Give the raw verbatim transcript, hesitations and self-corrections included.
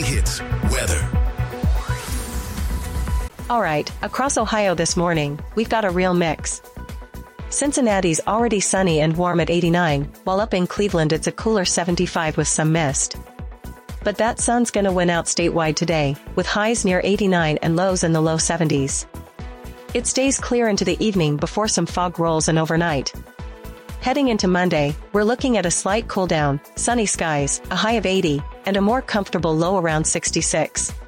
Weekly Hits weather. All right, across Ohio this morning, we've got a real mix. Cincinnati's already sunny and warm at eighty-nine, while up in Cleveland it's a cooler seventy-five with some mist. But that sun's gonna win out statewide today, with highs near eighty-nine and lows in the low seventies. It stays clear into the evening before some fog rolls in overnight. Heading into Monday, we're looking at a slight cool down, sunny skies, a high of eighty, and a more comfortable low around sixty-six.